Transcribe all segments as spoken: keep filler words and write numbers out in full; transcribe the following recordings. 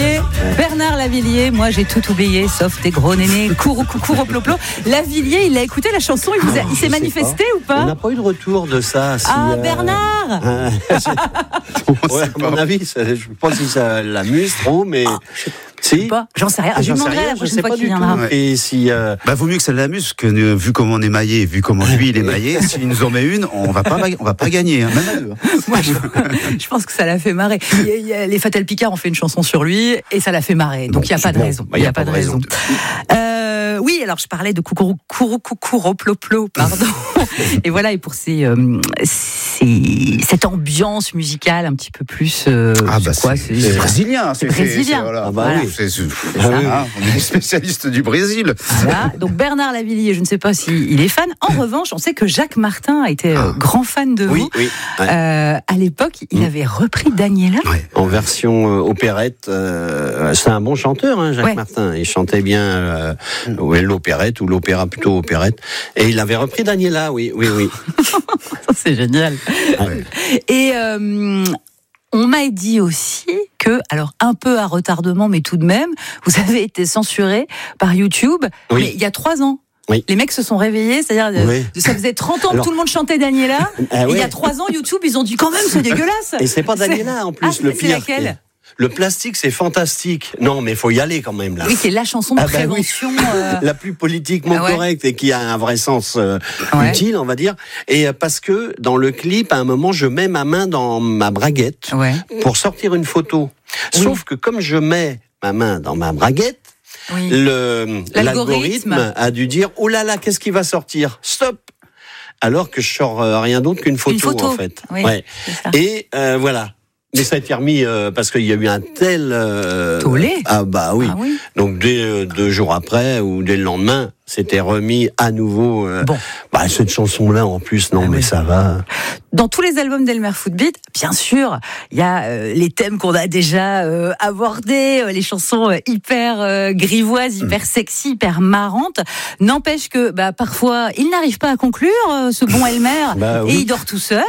Lavillier, Bernard Lavillier, moi j'ai tout oublié, sauf tes gros nénés, cours, cours au ploplo. Lavillier, il a écouté la chanson, il, vous a, il s'est manifesté pas. ou pas? On n'a pas eu de retour de ça. Si, ah, euh... Bernard euh, ouais, à mon avis, ça, je ne sais pas si ça l'amuse trop, mais... Ah, Si. Pas, j'en sais rien. Ah, je lui demanderai la prochaine fois qu'il viendra. Ouais. Et si, euh... bah, vaut mieux que ça l'amuse, parce que euh, vu comment on est maillé, vu comment lui il est maillé, s'il nous en met une, on va pas, on va pas gagner, hein, même à deux. Moi, je, je pense que ça l'a fait marrer. Il y a, il y a, les Fatal Picard ont fait une chanson sur lui et ça l'a fait marrer. Donc il bon, n'y a pas de bon, raison. Il n'y a, a pas de raison. raison. Euh, oui, alors je parlais de Coucou Coucou Ploplo, pardon. Et voilà, et pour ces, euh, ces, cette ambiance musicale un petit peu plus. Euh, ah bah c'est, quoi, c'est, c'est brésilien, c'est, c'est brésilien. C'est, voilà. Ah bah voilà. Oui. C'est, c'est, ah oui. hein, on est spécialiste du Brésil. Voilà. Donc Bernard Lavillier, je ne sais pas s'il est fan. En revanche, on sait que Jacques Martin était ah. grand fan de oui, vous. Oui, ouais. euh, à l'époque, il mmh. avait repris Daniela. Ouais. En version euh, opérette. Euh, c'est un bon chanteur, hein, Jacques ouais. Martin. Il chantait bien euh, mmh. l'opérette ou l'opéra plutôt opérette. Et il avait repris Daniela, oui, oui, oui. C'est génial. Ouais. Et euh, on m'a dit aussi que, alors un peu à retardement, mais tout de même, vous avez été censuré par YouTube, oui. mais il y a trois ans. Oui. Les mecs se sont réveillés, c'est-à-dire oui. ça faisait trente ans alors, que tout le monde chantait Daniela, ah, et il oui. y a trois ans, YouTube, ils ont dit quand même c'est dégueulasse. Et c'est pas Daniela c'est... en plus, ah, le c'est pire. Laquelle Le plastique, c'est fantastique. Non, mais il faut y aller quand même, là. Oui, c'est la chanson de ah, prévention. Bah oui. euh... La plus politiquement ah ouais. correcte et qui a un vrai sens euh, ouais. utile, on va dire. Et euh, parce que dans le clip, à un moment, je mets ma main dans ma braguette ouais. pour sortir une photo. Oui. Sauf que comme je mets ma main dans ma braguette, oui. le, l'algorithme. l'algorithme a dû dire « Oh là là, qu'est-ce qui va sortir ? Stop !» Alors que je sors euh, rien d'autre qu'une photo, une photo. en fait. Oui, ouais. Et euh, voilà. Mais ça a été remis euh, parce qu'il y a eu un tel... Euh, Tollé. Ah bah oui. Ah, oui. Donc dès euh, deux jours après ou dès le lendemain, c'était remis à nouveau. Euh, bon. Bah cette chanson-là en plus, non ah, mais oui. ça va. Dans tous les albums d'Elmer Footbeat, bien sûr, il y a euh, les thèmes qu'on a déjà euh, abordés, euh, les chansons euh, hyper euh, grivoises, hyper mmh. sexy, hyper marrantes. N'empêche que bah, parfois, il n'arrive pas à conclure, euh, ce bon Elmer, bah, oui. et il dort tout seul.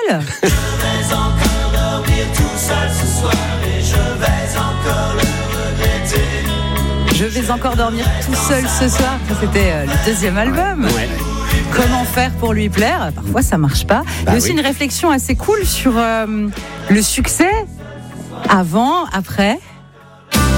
Tout seul ce soir et je vais encore le regretter. Je vais encore dormir tout seul ce soir. C'était euh, le deuxième album. Ouais. Comment faire pour lui plaire ? Parfois ça marche pas. Bah Il y a aussi oui. une réflexion assez cool sur euh, le succès avant, après.